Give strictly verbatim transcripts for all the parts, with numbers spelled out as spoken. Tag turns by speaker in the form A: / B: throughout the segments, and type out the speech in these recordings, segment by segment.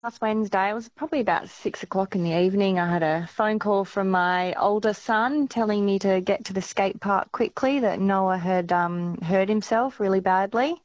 A: Last Wednesday, it was probably about six o'clock in the evening. I had a phone call from my older son telling me to get to the skate park quickly, that Noah had um, hurt himself really badly.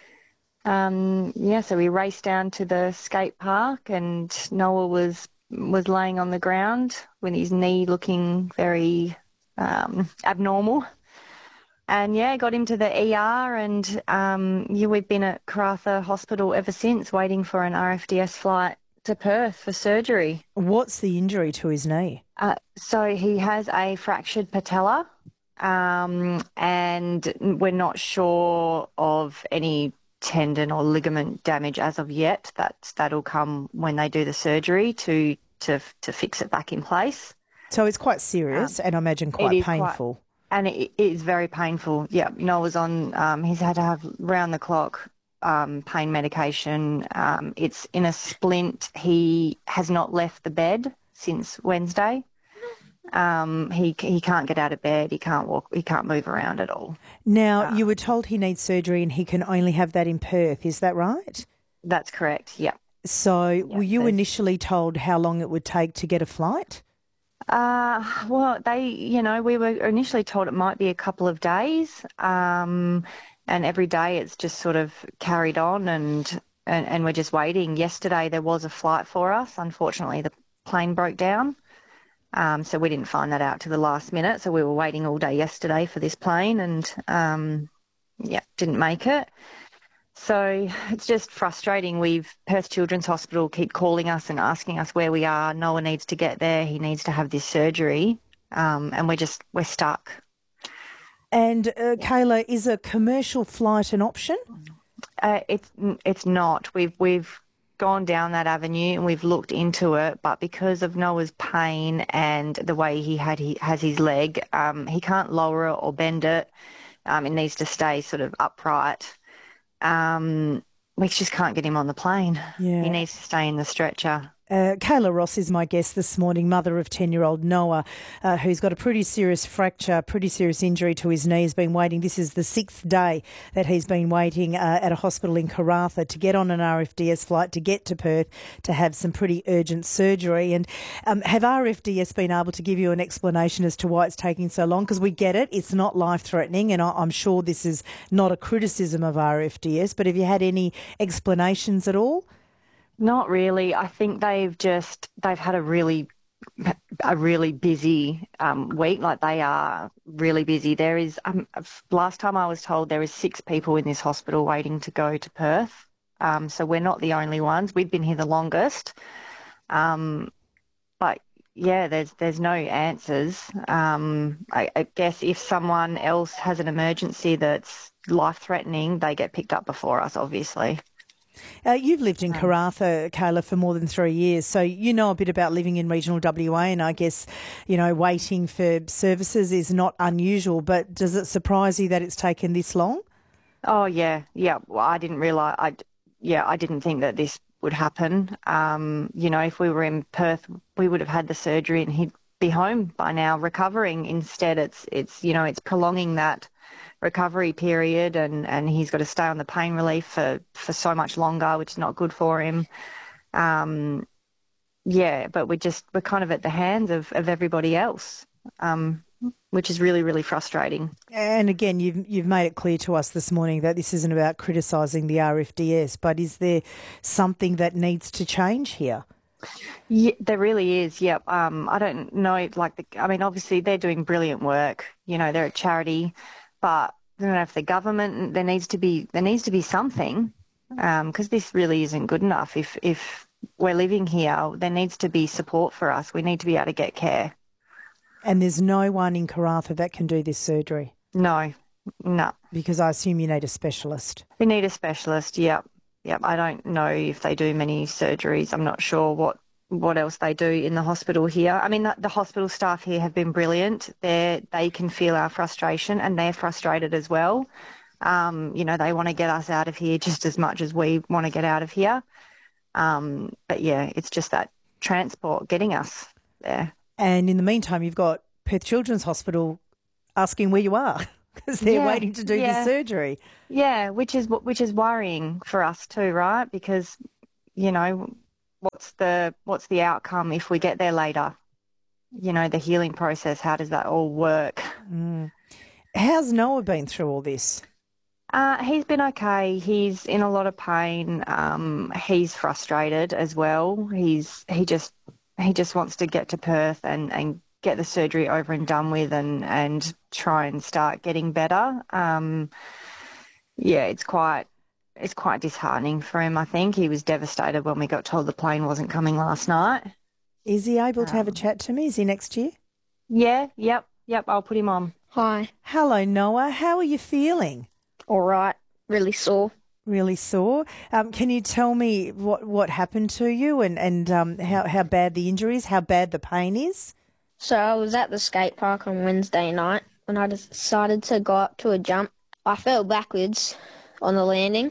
A: Um, yeah, so we raced down to the skate park, and Noah was was laying on the ground with his knee looking very um, abnormal. And yeah, got him to the E R, and um, yeah, we've been at Karratha Hospital ever since, waiting for an R F D S flight to Perth for surgery.
B: What's the injury to his knee?
A: Uh, so he has a fractured patella, um, and we're not sure of any tendon or ligament damage as of yet. That's that'll come when they do the surgery to to to fix it back in place.
B: So it's quite serious
A: Um,
B: and I imagine
A: it
B: quite
A: is quite.
B: painful.
A: And it, it is very painful. Yeah, Noah's on, um, he's had to have round the clock um, pain medication. Um, it's in a splint. He has not left the bed since Wednesday. Um, he he can't get out of bed. He can't walk. He can't move around at all.
B: Now,
A: Uh,
B: you were told he needs surgery and he can only have that in Perth. Is that right?
A: that's correct. Yeah.
B: So
A: Yeah.
B: were you
A: There's,
B: initially told how long it would take to get a flight?
A: uh, well, they, you know, we were initially told it might be a couple of days. Um, and every day it's just sort of carried on, and, and, and we're just waiting. Yesterday there was a flight for us. Unfortunately, the plane broke down. Um, so we didn't find that out to the last minute. So we were waiting all day yesterday for this plane, and um, yeah, didn't make it. So it's just frustrating. We've Perth Children's Hospital keep calling us and asking us where we are. Noah needs to get there. He needs to have this surgery, um, and we're just we're stuck.
B: And uh, Kayla, is a commercial flight an option?
A: Uh, it's it's not. We've we've gone down that avenue and we've looked into it, but because of Noah's pain and the way he had he has his leg, um, he can't lower it or bend it. Um, it needs to stay sort of upright. Um, we just can't get him on the plane.
B: Yeah.
A: He needs to stay in the stretcher.
B: Uh, Kayla Ross is my guest this morning, mother of ten-year-old Noah, uh, who's got a pretty serious fracture, pretty serious injury to his knee. He's been waiting. This is the sixth day that he's been waiting uh, at a hospital in Karratha to get on an R F D S flight to get to Perth to have some pretty urgent surgery. And um, have R F D S been able to give you an explanation as to why it's taking so long? Because we get it. It's not life-threatening, and I- I'm sure this is not a criticism of R F D S, but have you had any explanations at all?
A: Not really. I think they've just they've had a really a really busy um, week. Like, they are really busy. There is um, last time I was told there is six people in this hospital waiting to go to Perth. Um, so we're not the only ones. We've been here the longest. Um, but yeah, there's there's no answers. Um, I, I guess if someone else has an emergency that's life threatening, they get picked up before us, obviously.
B: Uh, you've lived in
A: Um,
B: Karratha, Kayla, for more than three years, so you know a bit about living in regional W A, and I guess, you know, waiting for services is not unusual, but does it surprise you that it's taken this long?
A: Oh yeah, yeah. Well, I didn't realise. I yeah, I didn't think that this would happen. Um, you know, if we were in Perth, we would have had the surgery and he'd be home by now, recovering. Instead, it's it's you know, it's prolonging that recovery period, and and he's got to stay on the pain relief for for so much longer, which is not good for him. Um, yeah, but we're just we're kind of at the hands of of everybody else. Um, which is really, really frustrating.
B: And again, you've you've made it clear to us this morning that this isn't about criticising the R F D S, but is there something that needs to change here?
A: Yeah, there really is. Yep. Um, I don't know. Like, the, I mean, obviously they're doing brilliant work. You know, they're a charity, but I don't know if the government. There needs to be there needs to be something, because this really isn't good enough. If if we're living here, there needs to be support for us. We need to be able to get care.
B: And there's no one in Karratha that can do this surgery?
A: No, no.
B: Because I assume you need a specialist.
A: We need a specialist. Yep. Yep. I don't know if they do many surgeries. I'm not sure what, what else they do in the hospital here. I mean, the, the hospital staff here have been brilliant. They they can feel our frustration, and they're frustrated as well. Um, you know, they want to get us out of here just as much as we want to get out of here. Um, but yeah, it's just that transport getting us there.
B: And in the meantime, you've got Perth Children's Hospital asking where you are because they're
A: Yeah,
B: waiting to do
A: yeah.
B: the surgery.
A: Yeah, which is which is worrying for us too, right? Because, you know, what's the what's the outcome if we get there later? You know, the healing process, how does that all work?
B: Mm. How's Noah been through all this?
A: Uh, he's been okay. He's in a lot of pain. Um, he's frustrated as well. He's he just he just wants to get to Perth and, and get the surgery over and done with and, and try and start getting better. Um, yeah, it's quite it's quite disheartening for him, I think. He was devastated when we got told the plane wasn't coming last night.
B: Is he able to have a
A: Um,
B: chat to me? Is he next year?
A: yeah, yep, yep, I'll put him on.
C: Hi.
B: Hello, Noah. How are you feeling?
C: All right. Really sore.
B: Really sore. Um, can you tell me what, what happened to you and, and um, how, how bad the injury is, how bad the pain is?
C: So I was at the skate park on Wednesday night when I decided to go up to a jump. I fell backwards on the landing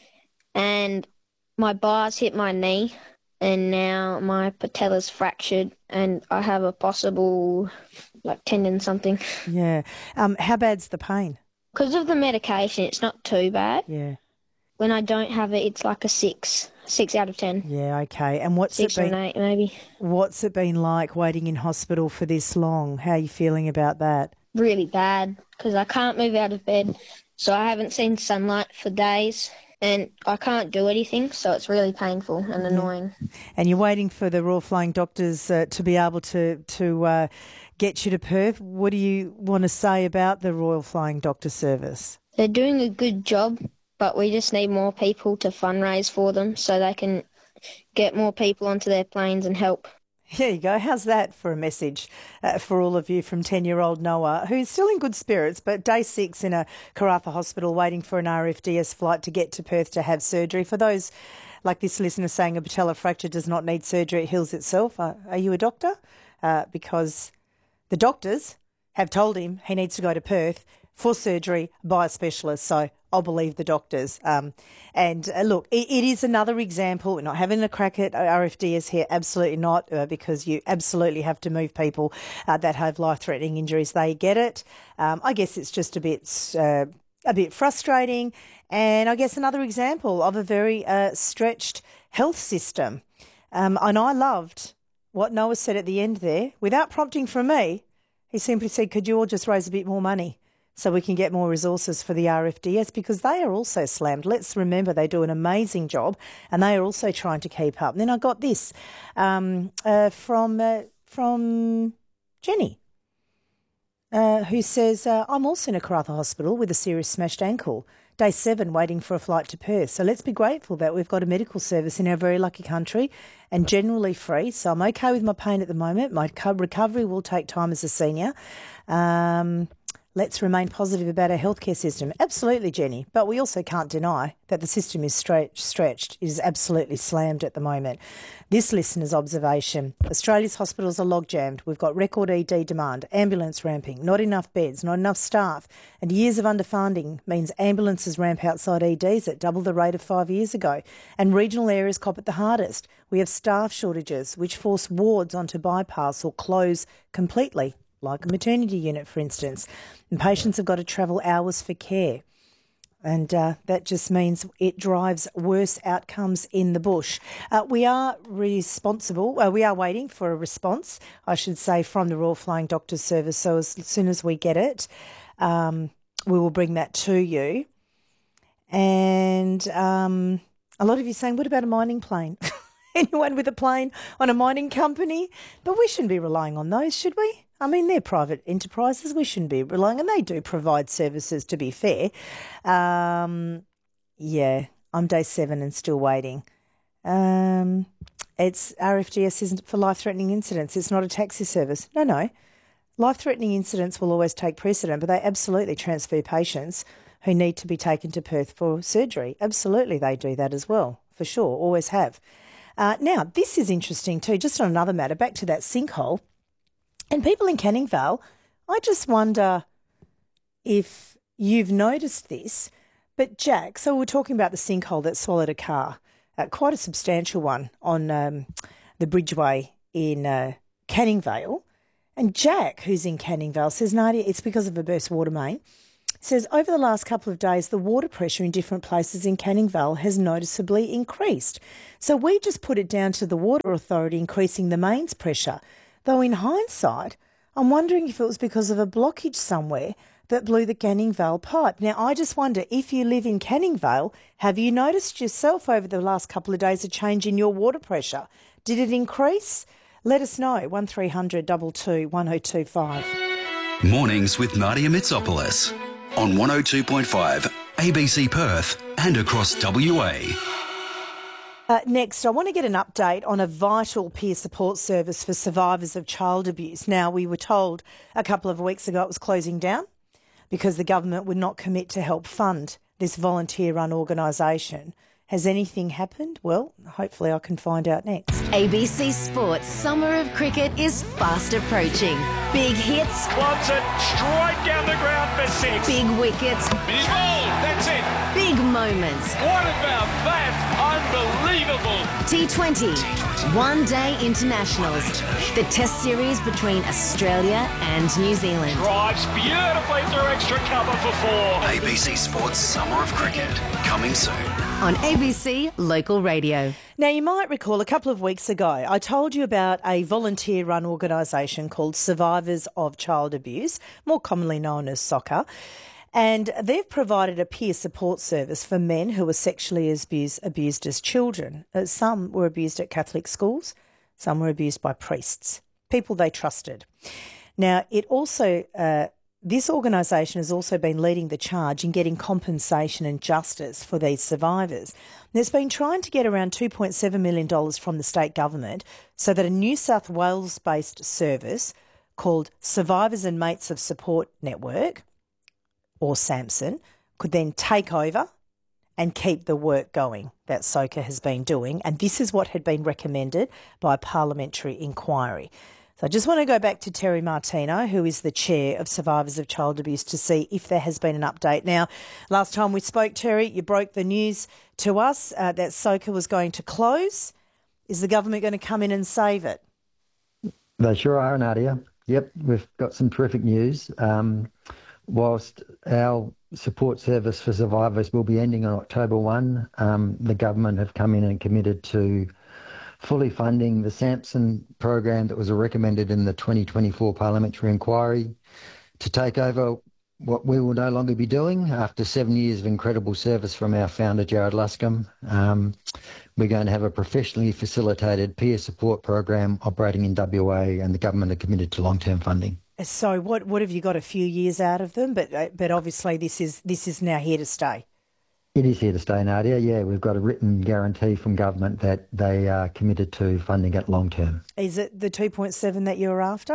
C: and my bars hit my knee and now my patella's fractured and I have a possible like tendon something.
B: Yeah. Um, how bad's the pain?
C: Because of the medication, it's not too bad.
B: Yeah.
C: When I don't have it, it's like a six, six out of ten.
B: Yeah, okay. And what's
C: Six
B: it
C: or
B: been?
C: an eight, maybe.
B: What's it been like waiting in hospital for this long? How are you feeling about that?
C: Really bad because I can't move out of bed, so I haven't seen sunlight for days, and I can't do anything, so it's really painful and annoying.
B: And you're waiting for the Royal Flying Doctors uh, to be able to to uh, get you to Perth. What do you want to say about the Royal Flying Doctor Service?
C: They're doing a good job, but we just need more people to fundraise for them so they can get more people onto their planes and help.
B: There you go. How's that for a message uh, for all of you from ten-year-old Noah, who's still in good spirits, but day six in a Karratha hospital waiting for an R F D S flight to get to Perth to have surgery. For those like this listener saying a patella fracture does not need surgery, it heals itself. Uh, are you a doctor? Uh, because the doctors have told him he needs to go to Perth for surgery by a specialist. So I'll believe the doctors. Um, and uh, look, it, it is another example. We're not having a crack at R F D S here. Absolutely not, uh, because you absolutely have to move people uh, that have life-threatening injuries. They get it. Um, I guess it's just a bit, uh, a bit frustrating. And I guess another example of a very uh, stretched health system. Um, and I loved what Noah said at the end there. Without prompting from me, he simply said, could you all just raise a bit more money so we can get more resources for the R F D S, because they are also slammed. Let's remember they do an amazing job and they are also trying to keep up. And then I got this um, uh, from uh, from Jenny, uh, who says, uh, I'm also in a Karratha hospital with a serious smashed ankle. Day seven, waiting for a flight to Perth. So let's be grateful that we've got a medical service in our very lucky country and generally free. So I'm okay with my pain at the moment. My recovery will take time as a senior. Um... Let's remain positive about our healthcare system. Absolutely, Jenny. But we also can't deny that the system is stretched. stretched. It is absolutely slammed at the moment. This listener's observation: Australia's hospitals are log-jammed. We've got record E D demand, ambulance ramping, not enough beds, not enough staff, and years of underfunding means ambulances ramp outside E Ds at double the rate of five years ago. And regional areas cop it the hardest. We have staff shortages, which force wards onto bypass or close completely, like a maternity unit, for instance. And patients have got to travel hours for care. And uh, that just means it drives worse outcomes in the bush. Uh, we are responsible, uh, we are waiting for a response, I should say, from the Royal Flying Doctors Service. So as soon as we get it, um, we will bring that to you. And um, a lot of you saying, what about a mining plane? Anyone with a plane on a mining company? But we shouldn't be relying on those, should we? I mean, they're private enterprises. We shouldn't be relying, and they do provide services, to be fair. Um, yeah, I'm day seven and still waiting. Um, it's R F D S isn't for life-threatening incidents. It's not a taxi service. No, no. Life-threatening incidents will always take precedent, but they absolutely transfer patients who need to be taken to Perth for surgery. Absolutely, they do that as well, for sure, always have. Uh, now, this is interesting too, just on another matter, back to that sinkhole. And people in Canning Vale, I just wonder if you've noticed this, but Jack, so we're talking about the sinkhole that swallowed a car, uh, quite a substantial one on um, the Bridgeway in uh, Canning Vale. And Jack, who's in Canning Vale, says, Nadia, it's because of a burst water main. says over the last couple of days, the water pressure in different places in Canning Vale has noticeably increased. So we just put it down to the Water Authority increasing the mains pressure. Though in hindsight, I'm wondering if it was because of a blockage somewhere that blew the Canning Vale pipe. Now, I just wonder, if you live in Canning Vale, have you noticed yourself over the last couple of days a change in your water pressure? Did it increase? Let us know. one three hundred two two one oh two five.
D: Mornings with Nadia Mitsopoulos on one oh two point five A B C Perth and across W A.
B: Uh, next, I want to get an update on a vital peer support service for survivors of child abuse. Now, we were told a couple of weeks ago it was closing down because the government would not commit to help fund this volunteer-run organisation. Has anything happened? Well, hopefully I can find out next.
E: A B C Sports Summer of Cricket is fast approaching. Big hits.
F: Wants it straight down the ground for six.
E: Big wickets.
F: He's bowled. That's it.
E: Big moments.
F: What about that? Unbelievable.
E: T twenty. One Day Internationals. The Test series between Australia and New Zealand.
F: Drives beautifully through extra cover for four.
D: A B C Sports Summer of Cricket, coming soon.
E: On A B C Local Radio.
B: Now, you might recall a couple of weeks ago, I told you about a volunteer-run organisation called Survivors of Child Abuse, more commonly known as SOCA, and they've provided a peer support service for men who were sexually abused, abused as children. Uh, some were abused at Catholic schools, some were abused by priests, people they trusted. Now, it also... Uh, This organisation has also been leading the charge in getting compensation and justice for these survivors. And it's been trying to get around two point seven million dollars from the state government so that a New South Wales-based service called Survivors and Mates of Support Network, or SAMSON, could then take over and keep the work going that SOCA has been doing. And this is what had been recommended by a parliamentary inquiry. So I just want to go back to Terry Martino, who is the chair of Survivors of Child Abuse, to see if there has been an update. Now, last time we spoke, Terry, you broke the news to us uh, that SOCA was going to close. Is the government going to come in and save it?
G: They sure are, Nadia. Yep, we've got some terrific news. Um, whilst our support service for survivors will be ending on October first, um, the government have come in and committed to fully funding the SAMSON program that was recommended in the twenty twenty-four parliamentary inquiry to take over what we will no longer be doing after seven years of incredible service from our founder, Jared Luscombe. Um, we're going to have a professionally facilitated peer support program operating in W A, and the government are committed to long-term funding.
B: So what what have you got a few years out of them? But uh, but obviously this is this is now here to stay.
G: It is here to stay, Nadia. Yeah, we've got a written guarantee from government that they are committed to funding it long term.
B: Is it the two point seven that you're after?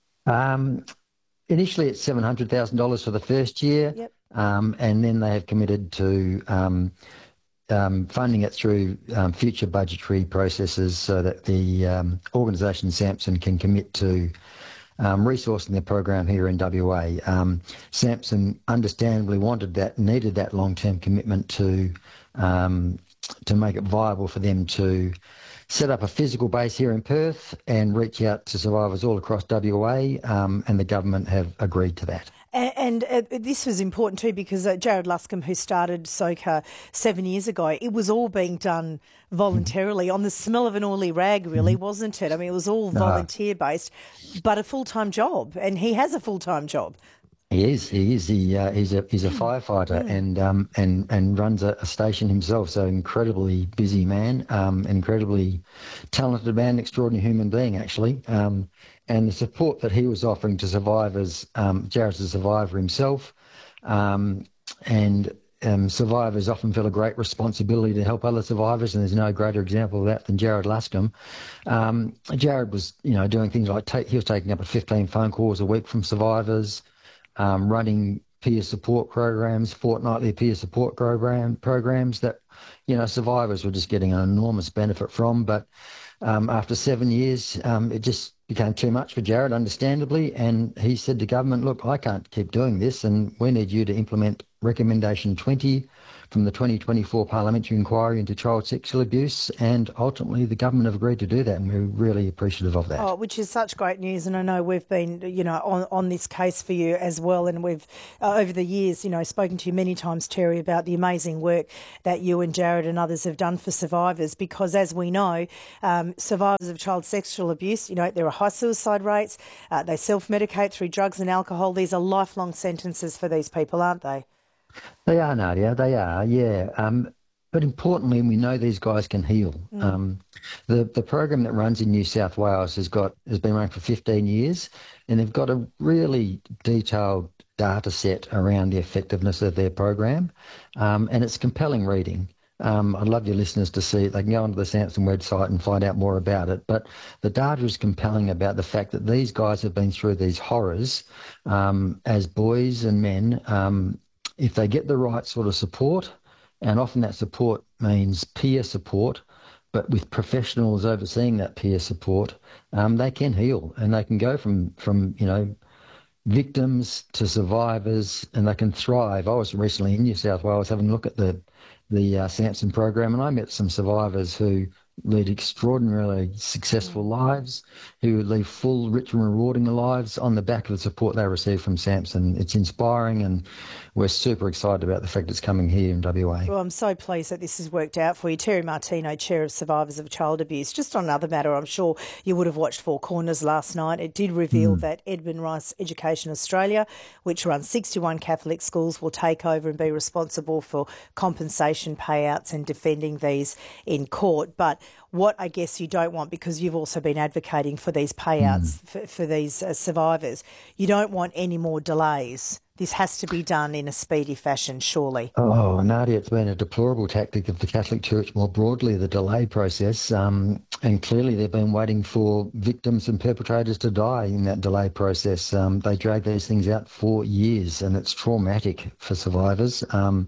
G: Um, initially, it's seven hundred thousand dollars for the first year,
B: yep.
G: um, and then they have committed to um, um, funding it through um, future budgetary processes so that the um, organisation SAMSON can commit to Um, resourcing the program here in W A. Um, SAMSON understandably wanted that, needed that long-term commitment to um, to make it viable for them to set up a physical base here in Perth and reach out to survivors all across W A, um, and the government have agreed to that.
B: And, and uh, this was important too because uh, Jared Luscombe, who started SOCA seven years ago, it was all being done voluntarily on the smell of an oily rag, really, wasn't it? I mean, it was all volunteer-based, but a full-time job, and he has a full-time job.
G: He is. He is. He uh, he's a he's a firefighter and um and and runs a, a station himself. So incredibly busy man, um, incredibly talented man, extraordinary human being actually. Um, and the support that he was offering to survivors, um, Jared's a survivor himself, um, and um, survivors often feel a great responsibility to help other survivors, and there's no greater example of that than Jared Luscombe. Um, Jared was, you know, doing things like take, he was taking up to fifteen phone calls a week from survivors. Um, running peer support programs, fortnightly peer support program programs that, you know, survivors were just getting an enormous benefit from. But um, after seven years, um, it just became too much for Jared, understandably, and he said to government, look, I can't keep doing this, and we need you to implement Recommendation twenty, from the twenty twenty-four parliamentary inquiry into child sexual abuse, and ultimately the government have agreed to do that, and we're really appreciative of that.
B: Oh, which is such great news, and I know we've been, you know, on, on this case for you as well, and we've, uh, over the years, you know, spoken to you many times, Terry, about the amazing work that you and Jared and others have done for survivors, because as we know, um, survivors of child sexual abuse, you know, there are high suicide rates, uh, they self-medicate through drugs and alcohol. These are lifelong sentences for these people, aren't they?
G: They are, Nadia, they are, yeah. Um, but importantly, we know these guys can heal. Mm. Um, the the program that runs in New South Wales has got has been running for fifteen years, and they've got a really detailed data set around the effectiveness of their program, um, and it's compelling reading. Um, I'd love your listeners to see it. They can go onto the Samson website and find out more about it. But the data is compelling about the fact that these guys have been through these horrors um, as boys and men. Um, if they get the right sort of support, and often that support means peer support, but with professionals overseeing that peer support, um, they can heal, and they can go from, from, you know, victims to survivors, and they can thrive. I was recently in New South Wales having a look at the, the uh, Samson program, and I met some survivors who lead extraordinarily successful lives, who lead full, rich and rewarding lives on the back of the support they receive from Samson. It's inspiring, and we're super excited about the fact it's coming here in W A.
B: Well, I'm so pleased that this has worked out for you. Terry Martino, Chair of Survivors of Child Abuse. Just on another matter, I'm sure you would have watched Four Corners last night. It did reveal mm. that Edmund Rice Education Australia, which runs sixty-one Catholic schools, will take over and be responsible for compensation payouts and defending these in court. But what I guess you don't want, because you've also been advocating for these payouts mm. for, for these uh, survivors, you don't want any more delays. This has to be done in a speedy fashion, surely.
G: Oh, Nadia, it's been a deplorable tactic of the Catholic Church more broadly, the delay process. Um, and clearly they've been waiting for victims and perpetrators to die in that delay process. Um, they drag these things out for years, and it's traumatic for survivors. Um,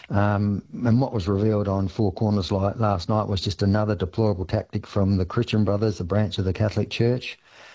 G: um, and what was revealed on Four Corners last night was just another deplorable tactic from the Christian Brothers, a branch of the Catholic Church.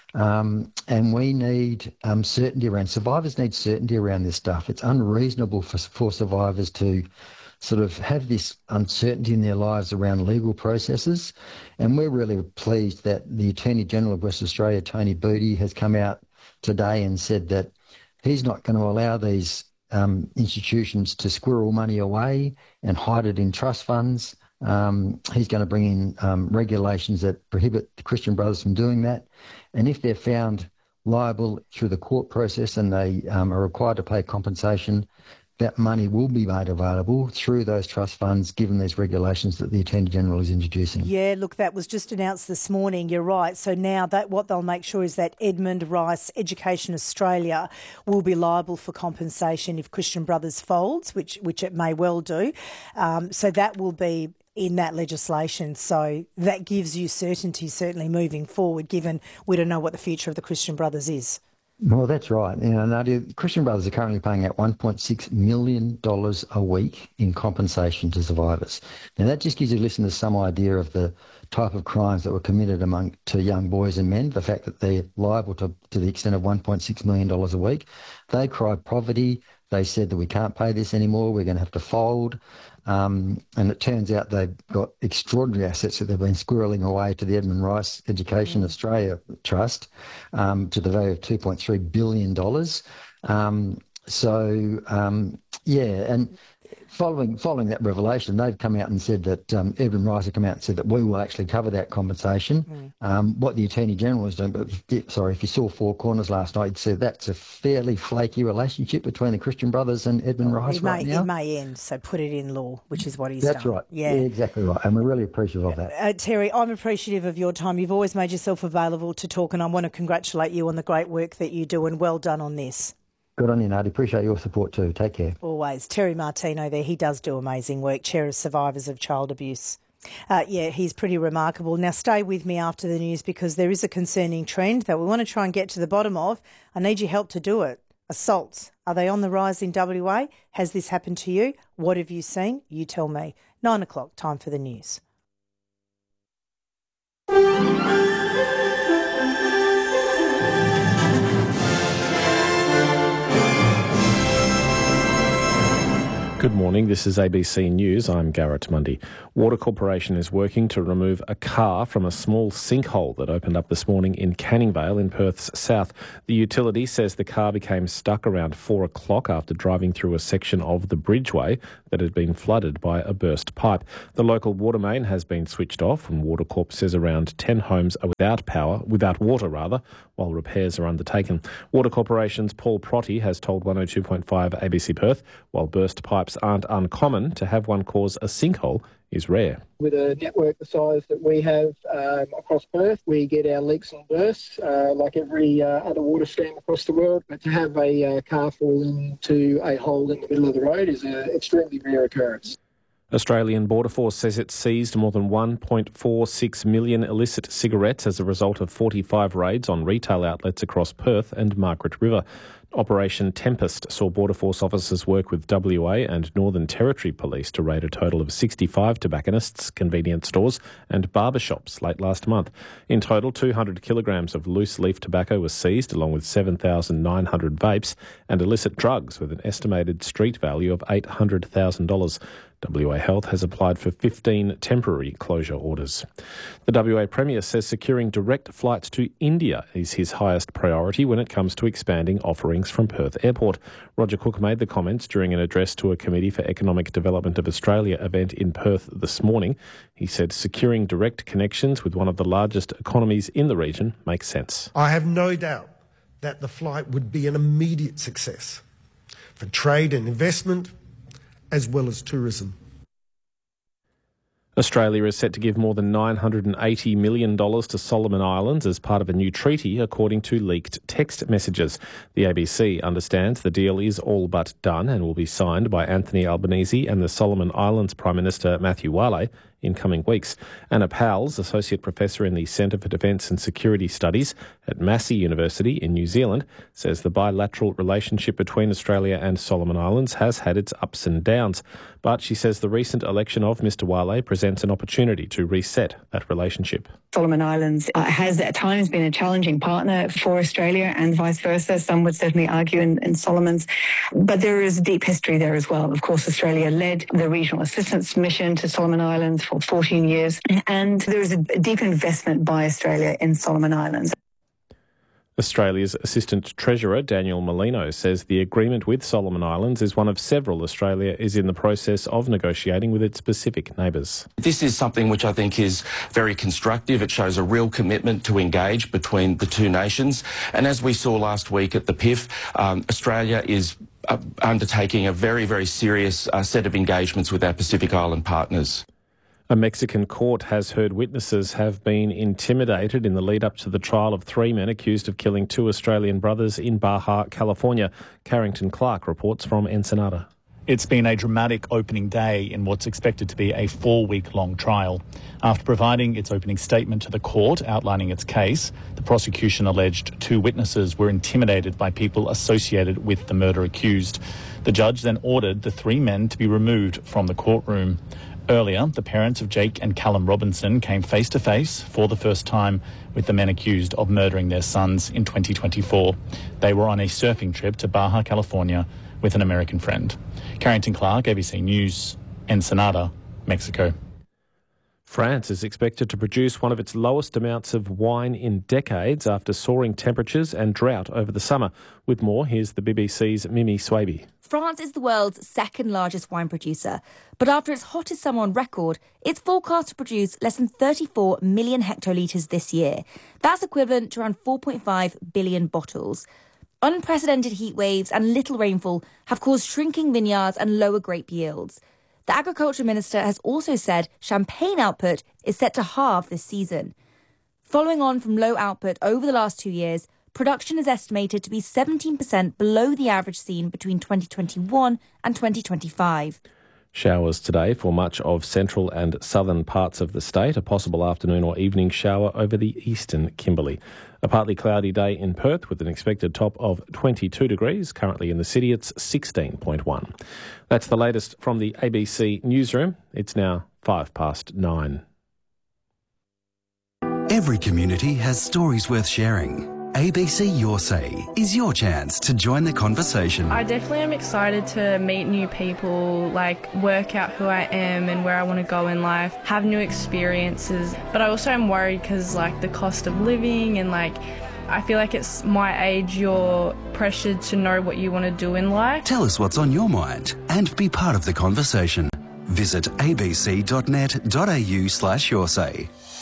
G: Um, and we need um, certainty around, survivors need certainty around this stuff. It's unreasonable for, for survivors to sort of have this uncertainty in their lives around legal processes. And we're really pleased that the Attorney General of Western Australia, Tony Booty, has come out today and said that he's not going to allow these um, institutions to squirrel money away and hide it in trust funds. Um, he's going to bring in um, regulations that prohibit the Christian Brothers from doing that. And if they're found liable through the court process and they um, are required to pay compensation, that money will be made available through those trust funds, given these regulations that the Attorney General is introducing.
B: Yeah, look, that was just announced this morning. You're right. So now that what they'll make sure is that Edmund Rice Education Australia will be liable for compensation if Christian Brothers folds, which which it may well do. Um, so that will be in that legislation. So that gives you certainty, certainly moving forward, given we don't know what the future of the Christian Brothers is.
G: Well, that's right. You know, Nadia, Christian Brothers are currently paying out one point six million dollars a week in compensation to survivors. Now, that just gives your listeners some idea of the type of crimes that were committed among to young boys and men, the fact that they're liable to, to the extent of one point six million dollars a week. They cried poverty. They said that we can't pay this anymore. We're going to have to fold. Um, and it turns out they've got extraordinary assets that they've been squirreling away to the Edmund Rice Education mm. Australia Trust um, to the value of two point three billion dollars. Um, so, um, yeah, and following following that revelation, they've come out and said that um, Edmund Rice have come out and said that we will actually cover that compensation. Mm. Um, what the Attorney General is doing, but if, sorry, if you saw Four Corners last night, you'd see that's a fairly flaky relationship between the Christian Brothers and Edmund oh, Rice
B: it may,
G: right now.
B: It may end, so put it in law, which is what he's
G: that's
B: done.
G: That's right.
B: Yeah.
G: yeah, exactly right. And we're really appreciative of that.
B: Uh, Terry, I'm appreciative of your time. You've always made yourself available to talk, and I want to congratulate you on the great work that you do, and well done on this.
G: Good on you, Nadi. Appreciate your support too. Take care.
B: Always. Terry Martino there. He does do amazing work, Chair of Survivors of Child Abuse. Uh, yeah, he's pretty remarkable. Now, stay with me after the news, because there is a concerning trend that we want to try and get to the bottom of. I need your help to do it. Assaults. Are they on the rise in W A? Has this happened to you? What have you seen? You tell me. Nine o'clock, time for the news.
H: Good morning, this is A B C News. I'm Garrett Mundy. Water Corporation is working to remove a car from a small sinkhole that opened up this morning in Canning Vale in Perth's south. The utility says the car became stuck around four o'clock after driving through a section of the bridgeway that had been flooded by a burst pipe. The local water main has been switched off, and Water Corp says around ten homes are without power, without water rather, while repairs are undertaken. Water Corporation's Paul Protty has told one oh two point five A B C Perth, while burst pipes aren't uncommon, to have one cause a sinkhole is rare.
I: With a network the size that we have um, across Perth, we get our leaks and bursts uh, like every uh, other water stream across the world. But to have a uh, car fall into a hole in the middle of the road is an extremely rare occurrence.
H: Australian Border Force says it seized more than one point four six million illicit cigarettes as a result of forty-five raids on retail outlets across Perth and Margaret River. Operation Tempest saw Border Force officers work with W A and Northern Territory Police to raid a total of sixty-five tobacconists, convenience stores and barber shops late last month. In total, two hundred kilograms of loose leaf tobacco was seized, along with seven thousand nine hundred vapes and illicit drugs with an estimated street value of eight hundred thousand dollars. W A Health has applied for fifteen temporary closure orders. The W A Premier says securing direct flights to India is his highest priority when it comes to expanding offerings from Perth Airport. Roger Cook made the comments during an address to a Committee for Economic Development of Australia event in Perth this morning. He said securing direct connections with one of the largest economies in the region makes sense.
J: I have no doubt that the flight would be an immediate success for trade and investment, as well as tourism.
H: Australia is set to give more than nine hundred eighty million dollars to Solomon Islands as part of a new treaty, according to leaked text messages. The A B C understands the deal is all but done and will be signed by Anthony Albanese and the Solomon Islands Prime Minister Matthew Wale in coming weeks. Anna Powles, Associate Professor in the Centre for Defence and Security Studies at Massey University in New Zealand, says the bilateral relationship between Australia and Solomon Islands has had its ups and downs. But she says the recent election of Mr Wale presents an opportunity to reset that relationship.
K: Solomon Islands uh, has at times been a challenging partner for Australia and vice versa. Some would certainly argue in, in Solomon's. But there is a deep history there as well. Of course, Australia led the regional assistance mission to Solomon Islands for fourteen years. And there is a deep investment by Australia in Solomon Islands.
H: Australia's Assistant Treasurer Daniel Molino says the agreement with Solomon Islands is one of several Australia is in the process of negotiating with its Pacific neighbours.
L: This is something which I think is very constructive. It shows a real commitment to engage between the two nations. And as we saw last week at the P I F, um, Australia is uh, undertaking a very, very serious uh, set of engagements with our Pacific Island partners.
H: A Mexican court has heard witnesses have been intimidated in the lead-up to the trial of three men accused of killing two Australian brothers in Baja, California. Carrington Clark reports from Ensenada.
M: It's been a dramatic opening day in what's expected to be a four-week-long trial. After providing its opening statement to the court outlining its case, the prosecution alleged two witnesses were intimidated by people associated with the murder accused. The judge then ordered the three men to be removed from the courtroom. Earlier, the parents of Jake and Callum Robinson came face-to-face for the first time with the men accused of murdering their sons in twenty twenty-four. They were on a surfing trip to Baja, California with an American friend. Carrington Clark, A B C News, Ensenada, Mexico.
H: France is expected to produce one of its lowest amounts of wine in decades after soaring temperatures and drought over the summer. With more, here's the B B C's Mimi Swaby.
N: France is the world's second largest wine producer, but after its hottest summer on record, it's forecast to produce less than thirty-four million hectolitres this year. That's equivalent to around four point five billion bottles. Unprecedented heat waves and little rainfall have caused shrinking vineyards and lower grape yields. The Agriculture Minister has also said champagne output is set to halve this season. Following on from low output over the last two years, production is estimated to be seventeen percent below the average seen between twenty twenty-one and twenty twenty-five.
H: Showers today for much of central and southern parts of the state. A possible afternoon or evening shower over the eastern Kimberley. A partly cloudy day in Perth with an expected top of twenty-two degrees. Currently in the city it's sixteen point one. That's the latest from the A B C newsroom. It's now five past nine.
D: Every community has stories worth sharing. A B C Your Say is your chance to join the conversation.
O: I definitely am excited to meet new people, like work out who I am and where I want to go in life, have new experiences. But I also am worried because like the cost of living and like I feel like it's my age, you're pressured to know what you want to do in life.
D: Tell us what's on your mind and be part of the conversation. Visit abc.net.au slash your say.